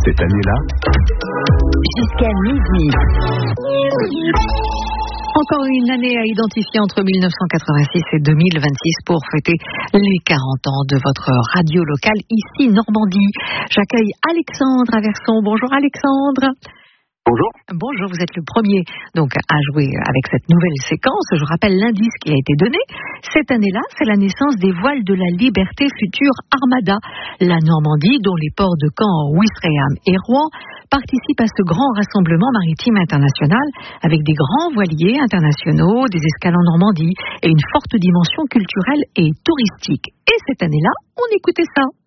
Cette année-là, jusqu'à midi. Encore une année à identifier entre 1986 et 2026 pour fêter les 40 ans de votre radio locale ici Normandie. J'accueille Alexandre Averson. Bonjour Alexandre. Bonjour. Bonjour, vous êtes le premier donc à jouer avec cette nouvelle séquence. Je rappelle l'indice qui a été donné. Cette année-là, c'est la naissance des voiles de la liberté future Armada. La Normandie, dont les ports de Caen, Ouistreham et Rouen participent à ce grand rassemblement maritime international avec des grands voiliers internationaux, des escales en Normandie et une forte dimension culturelle et touristique. Et cette année-là, on écoutait ça.